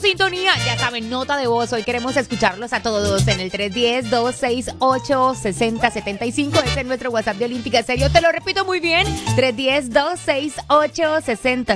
sintonía. Ya saben, nota de voz. Hoy queremos escucharlos a todos en el 310-268-6075. Ese es nuestro WhatsApp de Olímpica Estéreo. Te lo repito muy bien. 310-268-6075.